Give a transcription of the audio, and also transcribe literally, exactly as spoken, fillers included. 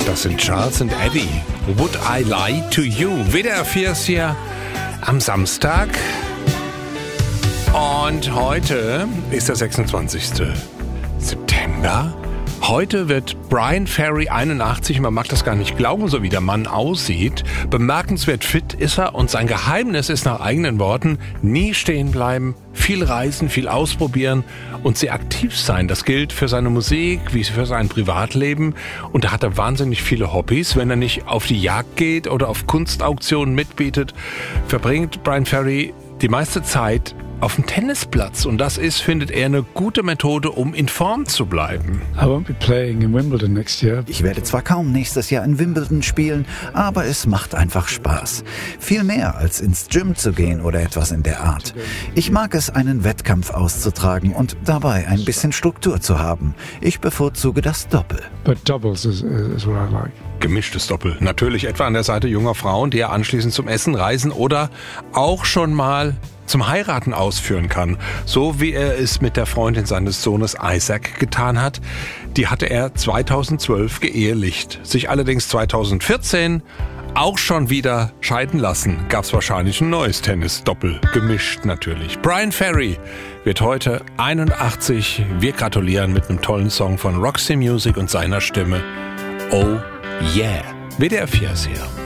Das sind Charles und Eddie. Would I Lie to You? W D R vier ist hier am Samstag. Und heute ist der sechsundzwanzigste September. Heute wird Bryan Ferry einundachtzig. Man mag das gar nicht glauben, so wie der Mann aussieht. Bemerkenswert fit ist er und sein Geheimnis ist nach eigenen Worten nie stehen bleiben, viel reisen, viel ausprobieren und sehr aktiv sein. Das gilt für seine Musik wie für sein Privatleben. Und da hat er wahnsinnig viele Hobbys. Wenn er nicht auf die Jagd geht oder auf Kunstauktionen mitbietet, verbringt Bryan Ferry die meiste Zeit auf dem Tennisplatz. Und das ist, findet er, eine gute Methode, um in Form zu bleiben. I won't be playing in Wimbledon next year. Ich werde zwar kaum nächstes Jahr in Wimbledon spielen, aber es macht einfach Spaß. Viel mehr als ins Gym zu gehen oder etwas in der Art. Ich mag es, einen Wettkampf auszutragen und dabei ein bisschen Struktur zu haben. Ich bevorzuge das Doppel. But doubles is, is what I like. Gemischtes Doppel. Natürlich etwa an der Seite junger Frauen, die er anschließend zum Essen, Reisen oder auch schon mal zum Heiraten ausführen kann. So wie er es mit der Freundin seines Sohnes Isaac getan hat. Die hatte er zweitausendzwölf geehelicht. Sich allerdings zweitausendvierzehn auch schon wieder scheiden lassen. Gab's wahrscheinlich ein neues Tennis-Doppel. Gemischt natürlich. Bryan Ferry wird heute einundachtzig. Wir gratulieren mit einem tollen Song von Roxy Music und seiner Stimme. Oh yeah. W D R vier ist hier.